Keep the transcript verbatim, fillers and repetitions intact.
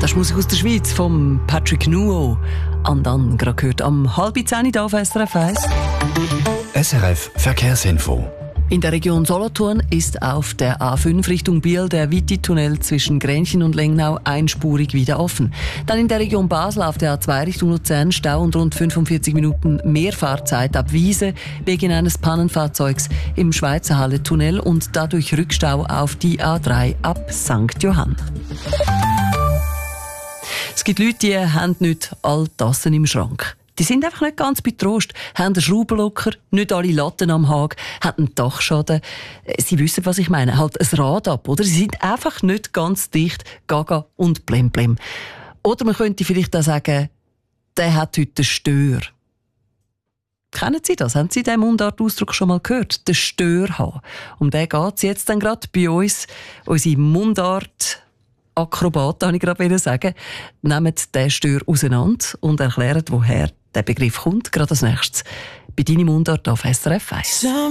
Das ist Musik aus der Schweiz von Patrick Nuo. Und dann gerade gehört am halb zehn hier auf S R F eins. S R F Verkehrsinfo. In der Region Solothurn ist auf der A fünf Richtung Biel der Witti-Tunnel zwischen Grenchen und Lengnau einspurig wieder offen. Dann in der Region Basel auf der A zwei Richtung Luzern Stau und rund fünfundvierzig Minuten mehr Fahrzeit ab Wiese wegen eines Pannenfahrzeugs im Schweizer Halle-Tunnel und dadurch Rückstau auf die A drei ab Sankt Johann. Es gibt Leute, die haben nicht alle Tassen im Schrank. Die sind einfach nicht ganz bei Trost, haben einen Schraubenlocker, nicht alle Latten am Haken, haben einen Dachschaden. Sie wissen, was ich meine. Halt ein Rad ab, oder? Sie sind einfach nicht ganz dicht, gaga und blem blem. Oder man könnte vielleicht auch sagen, der hat heute einen Stör. Kennen Sie das? Haben Sie diesen Mundartausdruck schon mal gehört? Den Stör haben. Um den geht es jetzt dann gerade bei uns. Unsere Mundart Akrobaten, habe ich gerade sagen, nehmen den Stör auseinander und erklären, woher der Begriff kommt. Gerade als nächstes bei «Deine Mundart» auf S R F eins.